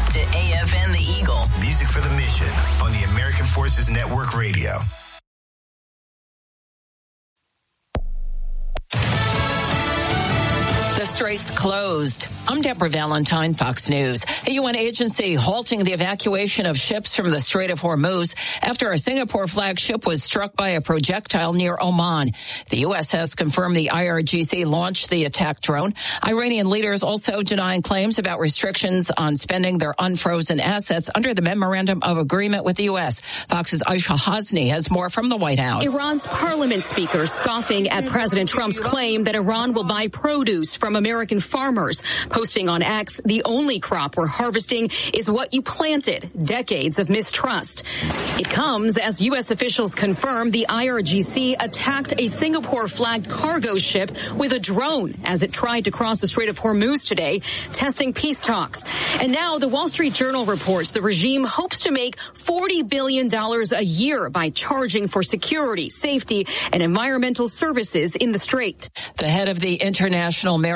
to AFN The Eagle. Music for the mission on the American Forces Network Radio. The Straits closed. I'm Deborah Valentine, Fox News. A UN agency halting the evacuation of ships from the Strait of Hormuz after a Singapore flag ship was struck by a projectile near Oman. The U.S. has confirmed the IRGC launched the attack drone. Iranian leaders also denying claims about restrictions on spending their unfrozen assets under the Memorandum of Agreement with the U.S. Fox's Aisha Hasni has more from the White House. Iran's parliament speaker scoffing at President Trump's claim that Iran will buy produce from American farmers, posting on X, the only crop we're harvesting is what you planted. Decades of mistrust. It comes as U.S. officials confirm the IRGC attacked a Singapore-flagged cargo ship with a drone as it tried to cross the Strait of Hormuz today, testing peace talks. And now the Wall Street Journal reports the regime hopes to make $40 billion a year by charging for security, safety, and environmental services in the Strait. The head of the International